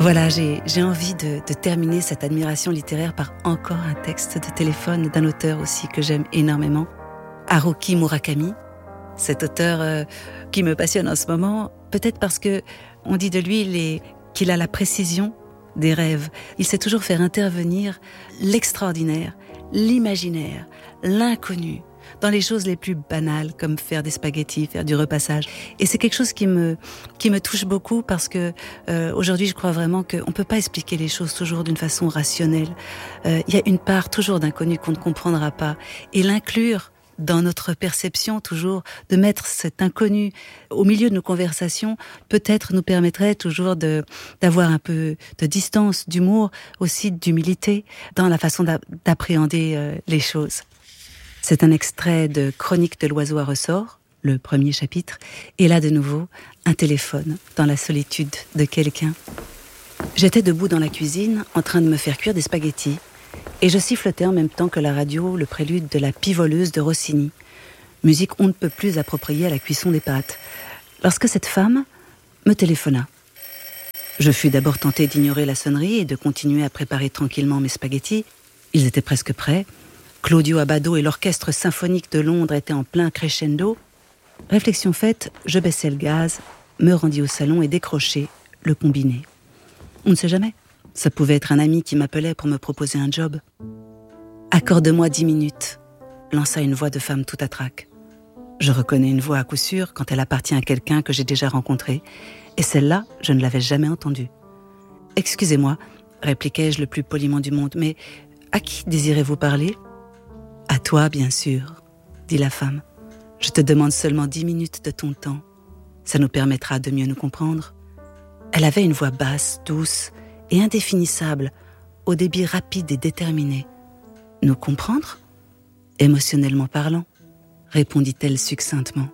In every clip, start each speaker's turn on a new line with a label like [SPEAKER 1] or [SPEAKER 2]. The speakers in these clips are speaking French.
[SPEAKER 1] Voilà, j'ai envie de terminer cette admiration littéraire par encore un texte de téléphone d'un auteur aussi que j'aime énormément, Haruki Murakami. Cet auteur qui me passionne en ce moment, peut-être parce que on dit de lui qu'il a la précision des rêves. Il sait toujours faire intervenir l'extraordinaire, l'imaginaire, l'inconnu, dans les choses les plus banales, comme faire des spaghettis, faire du repassage. Et c'est quelque chose qui me touche beaucoup parce que aujourd'hui, je crois vraiment qu'on ne peut pas expliquer les choses toujours d'une façon rationnelle. Il y a une part toujours d'inconnu qu'on ne comprendra pas. Et l'inclure dans notre perception toujours, de mettre cet inconnu au milieu de nos conversations, peut-être nous permettrait toujours d'avoir un peu de distance, d'humour, aussi d'humilité dans la façon d'appréhender les choses. C'est un extrait de Chronique de l'oiseau à ressort, le premier chapitre, et là de nouveau, un téléphone dans la solitude de quelqu'un. J'étais debout dans la cuisine, en train de me faire cuire des spaghettis, et je sifflotais en même temps que la radio le prélude de La Pivoleuse de Rossini, musique on ne peut plus appropriée à la cuisson des pâtes, lorsque cette femme me téléphona. Je fus d'abord tentée d'ignorer la sonnerie et de continuer à préparer tranquillement mes spaghettis. Ils étaient presque prêts. Claudio Abbado et l'orchestre symphonique de Londres étaient en plein crescendo. Réflexion faite, je baissai le gaz, me rendis au salon et décrochai le combiné. On ne sait jamais. Ça pouvait être un ami qui m'appelait pour me proposer un job. « Accorde-moi 10 minutes », lança une voix de femme tout à trac. Je reconnais une voix à coup sûr quand elle appartient à quelqu'un que j'ai déjà rencontré, et celle-là, je ne l'avais jamais entendue. « Excusez-moi », répliquai-je le plus poliment du monde, « mais à qui désirez-vous parler ?»« À toi, bien sûr, » dit la femme. « Je te demande seulement 10 minutes de ton temps. Ça nous permettra de mieux nous comprendre. » Elle avait une voix basse, douce, et indéfinissable, au débit rapide et déterminé. « Nous comprendre ? Émotionnellement parlant ?» répondit-elle succinctement.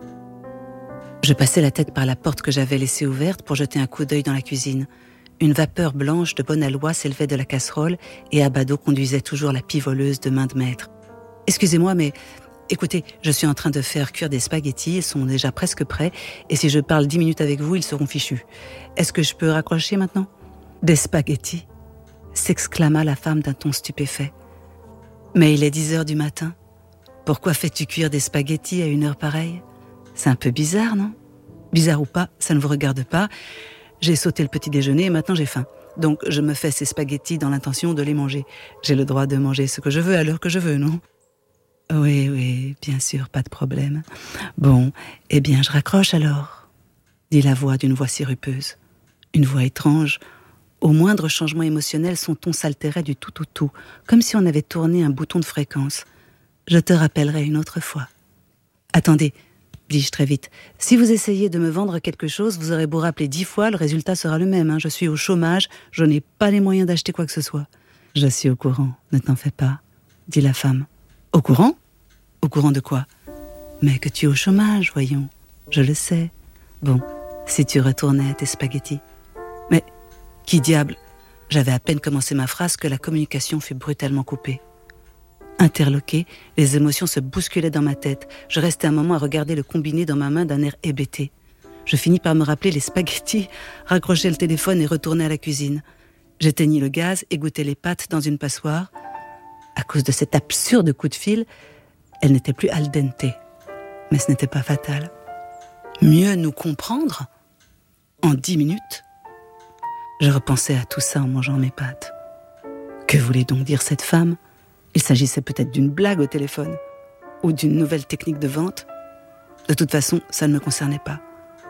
[SPEAKER 1] Je passai la tête par la porte que j'avais laissée ouverte pour jeter un coup d'œil dans la cuisine. Une vapeur blanche de bonne aloi s'élevait de la casserole et Abbado conduisait toujours la pivoleuse de main de maître. « Excusez-moi, mais écoutez, je suis en train de faire cuire des spaghettis, ils sont déjà presque prêts, et si je parle 10 minutes avec vous, ils seront fichus. Est-ce que je peux raccrocher maintenant ?» « Des spaghettis » s'exclama la femme d'un ton stupéfait. « Mais il est 10 heures du matin. Pourquoi fais-tu cuire des spaghettis à une heure pareille ? C'est un peu bizarre, non ? Bizarre ou pas, ça ne vous regarde pas. J'ai sauté le petit déjeuner et maintenant j'ai faim. Donc je me fais ces spaghettis dans l'intention de les manger. J'ai le droit de manger ce que je veux à l'heure que je veux, non ? Oui, bien sûr, pas de problème. Bon, eh bien je raccroche alors, dit la voix d'une voix sirupeuse. Une voix étrange. Au moindre changement émotionnel, son ton s'altérait du tout au tout, comme si on avait tourné un bouton de fréquence. Je te rappellerai une autre fois. Attendez, dis-je très vite. Si vous essayez de me vendre quelque chose, vous aurez beau rappeler 10 fois, le résultat sera le même. Je suis au chômage, je n'ai pas les moyens d'acheter quoi que ce soit. Je suis au courant, ne t'en fais pas, dit la femme. Au courant ? Au courant de quoi ? Mais que tu es au chômage, voyons. Je le sais. Bon, si tu retournais à tes spaghettis. Mais qui diable ? J'avais à peine commencé ma phrase que la communication fut brutalement coupée. Interloqué, les émotions se bousculaient dans ma tête. Je restais un moment à regarder le combiné dans ma main d'un air hébété. Je finis par me rappeler les spaghettis, raccrocher le téléphone et retourner à la cuisine. J'éteignis le gaz, égouttai les pâtes dans une passoire. À cause de cet absurde coup de fil, elle n'était plus al dente. Mais ce n'était pas fatal. Mieux nous comprendre ? En 10 minutes ? Je repensais à tout ça en mangeant mes pâtes. Que voulait donc dire cette femme ? Il s'agissait peut-être d'une blague au téléphone, ou d'une nouvelle technique de vente. De toute façon, ça ne me concernait pas.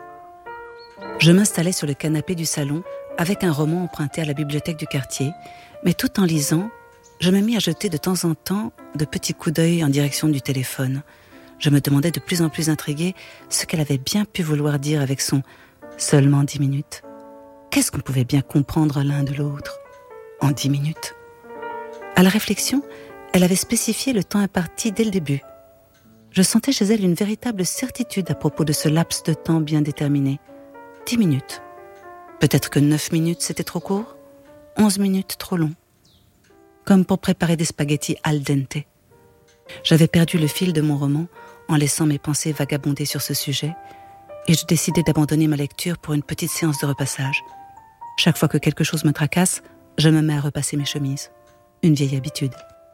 [SPEAKER 1] Je m'installai sur le canapé du salon avec un roman emprunté à la bibliothèque du quartier, mais tout en lisant, je me mis à jeter de temps en temps de petits coups d'œil en direction du téléphone. Je me demandais de plus en plus intriguée ce qu'elle avait bien pu vouloir dire avec son « seulement 10 minutes ». Qu'est-ce qu'on pouvait bien comprendre l'un de l'autre en 10 minutes ? À la réflexion, elle avait spécifié le temps imparti dès le début. Je sentais chez elle une véritable certitude à propos de ce laps de temps bien déterminé. 10 minutes. Peut-être que 9 minutes c'était trop court, 11 minutes trop long. Comme pour préparer des spaghettis al dente. J'avais perdu le fil de mon roman en laissant mes pensées vagabonder sur ce sujet et je décidai d'abandonner ma lecture pour une petite séance de repassage. Chaque fois que quelque chose me tracasse, je me mets à repasser mes chemises. Une vieille habitude.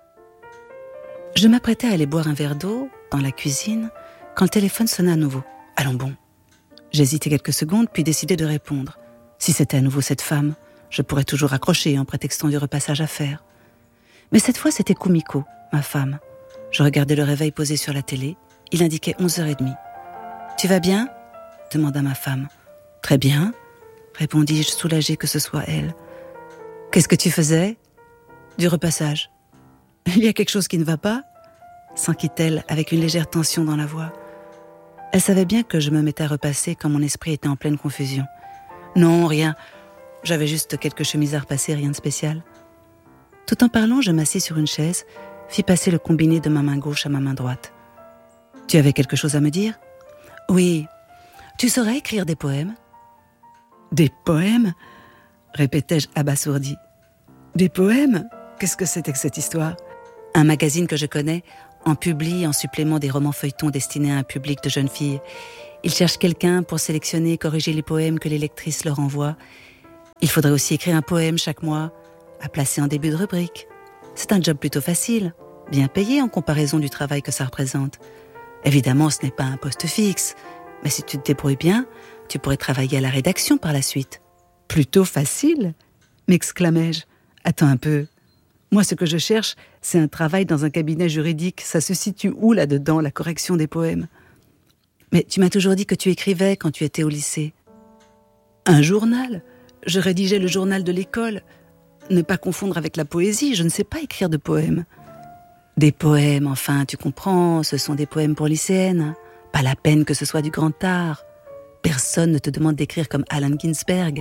[SPEAKER 1] Je m'apprêtais à aller boire un verre d'eau dans la cuisine quand le téléphone sonna à nouveau. Allons bon. J'hésitai quelques secondes puis décidai de répondre. Si c'était à nouveau cette femme, je pourrais toujours raccrocher en prétextant du repassage à faire. Mais cette fois, c'était Kumiko, ma femme. Je regardais le réveil posé sur la télé. Il indiquait 11h30. « Tu vas bien ?» demanda ma femme. « Très bien, » répondis-je, soulagée que ce soit elle. « Qu'est-ce que tu faisais ?»« Du repassage. »« Il y a quelque chose qui ne va pas ?» s'inquiète-t-elle avec une légère tension dans la voix. Elle savait bien que je me mettais à repasser quand mon esprit était en pleine confusion. « Non, rien. J'avais juste quelques chemises à repasser, rien de spécial. » Tout en parlant, je m'assis sur une chaise, fis passer le combiné de ma main gauche à ma main droite. « Tu avais quelque chose à me dire ?»« Oui. Tu saurais écrire des poèmes ?»« Des poèmes ?» répétai-je abasourdi. « Des poèmes ? Qu'est-ce que c'était que cette histoire ?» Un magazine que je connais en publie en supplément des romans feuilletons destinés à un public de jeunes filles. Ils cherchent quelqu'un pour sélectionner et corriger les poèmes que les lectrices leur envoient. Il faudrait aussi écrire un poème chaque mois, à placer en début de rubrique. C'est un job plutôt facile, bien payé en comparaison du travail que ça représente. Évidemment, ce n'est pas un poste fixe, mais si tu te débrouilles bien, tu pourrais travailler à la rédaction par la suite. « Plutôt facile ?» m'exclamai-je. « Attends un peu. Moi, ce que je cherche, c'est un travail dans un cabinet juridique. Ça se situe où là-dedans, la correction des poèmes ? Mais tu m'as toujours dit que tu écrivais quand tu étais au lycée. » Un journal ? Je rédigeais le journal de l'école. Ne pas confondre avec la poésie, je ne sais pas écrire de poèmes. Des poèmes, enfin, tu comprends, ce sont des poèmes pour lycéennes. Pas la peine que ce soit du grand art. Personne ne te demande d'écrire comme Allen Ginsberg.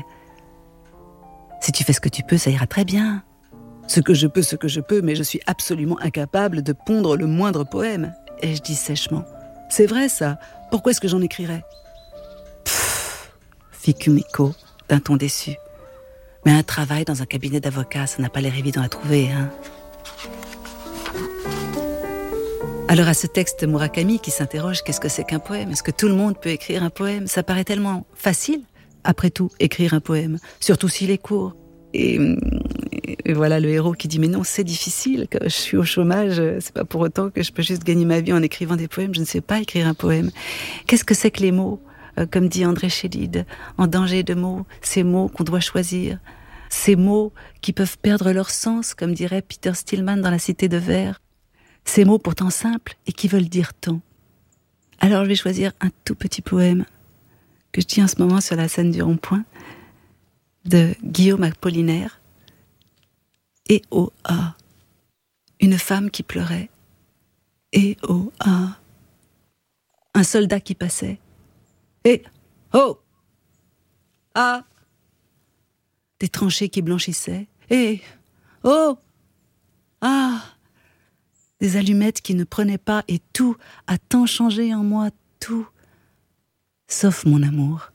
[SPEAKER 1] Si tu fais ce que tu peux, ça ira très bien. Ce que je peux, mais je suis absolument incapable de pondre le moindre poème. Et je dis sèchement, c'est vrai ça, pourquoi est-ce que j'en écrirais ? Pfff, fit Kumiko d'un ton déçu. Mais un travail dans un cabinet d'avocat, ça n'a pas l'air évident à trouver, hein. Alors à ce texte de Murakami qui s'interroge, qu'est-ce que c'est qu'un poème ? Est-ce que tout le monde peut écrire un poème ? Ça paraît tellement facile, après tout, écrire un poème, surtout s'il est court. Et voilà le héros qui dit « Mais non, c'est difficile, que je suis au chômage, c'est pas pour autant que je peux juste gagner ma vie en écrivant des poèmes, je ne sais pas écrire un poème. Qu'est-ce que c'est que les mots ? Comme dit André Chédid, en danger de mots, ces mots qu'on doit choisir. Ces mots qui peuvent perdre leur sens, comme dirait Peter Stillman dans La Cité de Verre. Ces mots pourtant simples et qui veulent dire tant. Alors je vais choisir un tout petit poème que je dis en ce moment sur la scène du Rond-Point, de Guillaume Apollinaire. Et oh ah, une femme qui pleurait. Et oh ah, un soldat qui passait. Et oh ah, des tranchées qui blanchissaient. Et oh ah, des allumettes qui ne prenaient pas, et tout a tant changé en moi, tout, sauf mon amour.